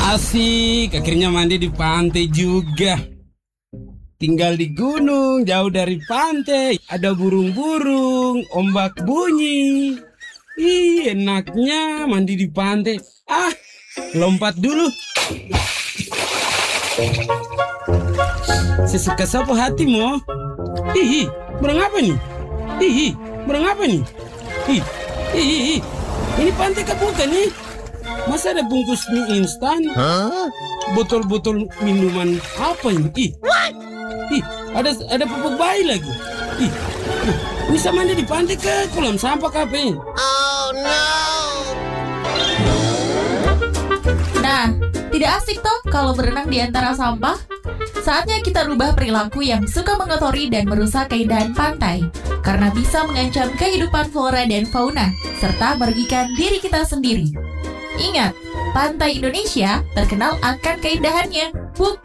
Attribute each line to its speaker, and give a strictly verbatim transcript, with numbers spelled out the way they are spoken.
Speaker 1: Asik, akhirnya mandi di pantai juga. Tinggal di gunung, jauh dari pantai. Ada burung-burung, ombak bunyi. Ih, enaknya mandi di pantai. Ah, lompat dulu. Sesuka sapu hatimu. Ih, burung apa nih? Ih, burung apa nih? Ih, ih, ih. Ini pantai kah bukan nih? Masa ada bungkus mie instan?
Speaker 2: Huh?
Speaker 1: Botol-botol minuman apa ini? Ih, ih, ada ada pupuk bayi lagi. Ih, ih, bisa mandi di pantai ke kolam sampah kape?
Speaker 2: Oh no!
Speaker 3: Nah, tidak asik toh kalau berenang di antara sampah? Saatnya kita rubah perilaku yang suka mengotori dan merusak keindahan pantai, karena bisa mengancam kehidupan flora dan fauna, serta merugikan diri kita sendiri. Ingat, pantai Indonesia terkenal akan keindahannya, bukan